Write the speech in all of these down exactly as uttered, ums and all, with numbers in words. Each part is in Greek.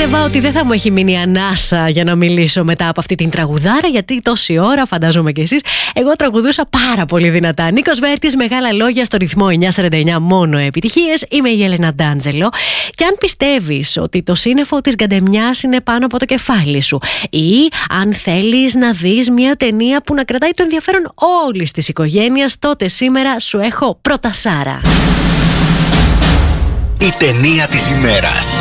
Πίστευα ότι δεν θα μου έχει μείνει ανάσα για να μιλήσω μετά από αυτή την τραγουδάρα, γιατί τόση ώρα, φαντάζομαι κι εσείς, εγώ τραγουδούσα πάρα πολύ δυνατά. Νίκος Βέρτης, μεγάλα λόγια στο ρυθμό εννιακόσια σαράντα εννιά, μόνο επιτυχίες. Είμαι η Έλενα Ντάντζελο. Και αν πιστεύεις ότι το σύννεφο της γκαντεμιάς είναι πάνω από το κεφάλι σου, ή αν θέλεις να δεις μια ταινία που να κρατάει το ενδιαφέρον όλης της οικογένειας, τότε σήμερα σου έχω πρωτασάρα. Η ταινία της ημέρας.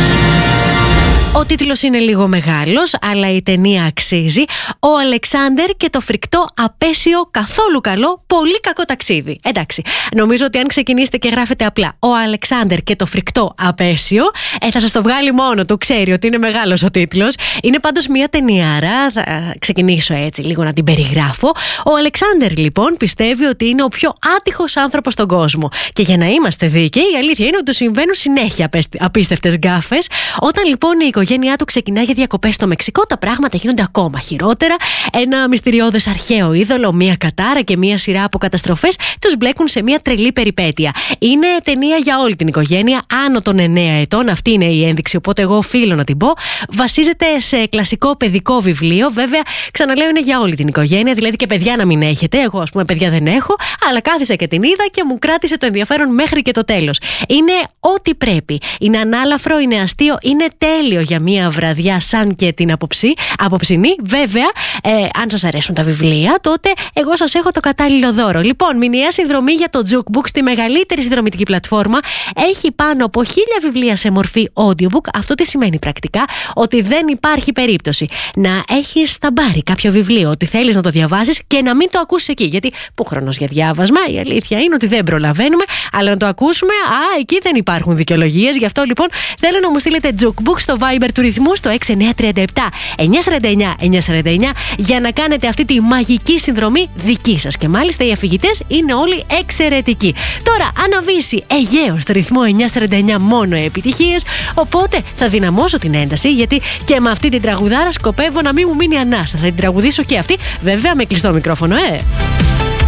Ο τίτλος είναι λίγο μεγάλος, αλλά η ταινία αξίζει. Ο Αλεξάνδερ και το φρικτό απέσιο καθόλου καλό, πολύ κακό ταξίδι. Εντάξει, νομίζω ότι αν ξεκινήσετε και γράφετε απλά ο Αλεξάνδερ και το φρικτό απέσιο, ε, θα σας το βγάλει μόνο του, ξέρει ότι είναι μεγάλος ο τίτλος. Είναι πάντως μια ταινιάρα, θα ξεκινήσω έτσι λίγο να την περιγράφω. Ο Αλεξάνδερ λοιπόν πιστεύει ότι είναι ο πιο άτυχος άνθρωπος στον κόσμο. Και για να είμαστε δίκαιοι, η αλήθεια είναι ότι του συμβαίνουν συνέχεια απίστευτες γκάφες. Όταν λοιπόν η οικογένεια Η οικογένειά του ξεκινάει για διακοπές στο Μεξικό, τα πράγματα γίνονται ακόμα χειρότερα. Ένα μυστηριώδες αρχαίο είδωλο, μία κατάρα και μία σειρά από καταστροφές τους μπλέκουν σε μία τρελή περιπέτεια. Είναι ταινία για όλη την οικογένεια, άνω των εννέα ετών, αυτή είναι η ένδειξη, οπότε εγώ οφείλω να την πω. Βασίζεται σε κλασικό παιδικό βιβλίο, βέβαια, ξαναλέω, είναι για όλη την οικογένεια, δηλαδή και παιδιά να μην έχετε. Εγώ, ας πούμε, παιδιά δεν έχω, αλλά κάθισα και την είδα και μου κράτησε το ενδιαφέρον μέχρι και το τέλος. Είναι ό,τι πρέπει. Είναι ανάλαφρο, είναι αστείο, είναι τέλειο για μία βραδιά σαν και την αποψή, αποψινή. Βέβαια, ε, αν σας αρέσουν τα βιβλία, τότε εγώ σας έχω το κατάλληλο δώρο. Λοιπόν, μηνιαία συνδρομή για το Jukebook στη μεγαλύτερη συνδρομητική πλατφόρμα. Έχει πάνω από χίλια βιβλία σε μορφή audiobook. Αυτό τι σημαίνει πρακτικά? Ότι δεν υπάρχει περίπτωση να έχεις στα μπάρι κάποιο βιβλίο, ότι θέλεις να το διαβάσεις και να μην το ακούσεις εκεί. Γιατί που χρόνος για διάβασμα, η αλήθεια είναι ότι δεν προλαβαίνουμε, αλλά να το ακούσουμε, α, εκεί δεν υπάρχουν δικαιολογίες. Γι' αυτό λοιπόν θέλω να μου στείλετε Jukebook στο Viber του ρυθμού στο έξι εννιά τρία επτά εννιακόσια σαράντα εννιά εννιακόσια σαράντα εννιά για να κάνετε αυτή τη μαγική συνδρομή δική σας. Και μάλιστα οι αφηγητές είναι όλοι εξαιρετικοί. Τώρα αναβήσει Αιγαίο στο ρυθμό εννιακόσια σαράντα εννιά, μόνο επιτυχίες. Οπότε θα δυναμώσω την ένταση, γιατί και με αυτή την τραγουδάρα σκοπεύω να μην μου μείνει ανάσα. Θα την τραγουδήσω και αυτή, βέβαια με κλειστό μικρόφωνο, ε!